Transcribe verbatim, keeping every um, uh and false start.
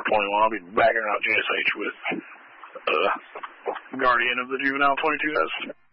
twenty-one. I'll be bagging out J S H with uh, Guardian of the Juvenile twenty-two S.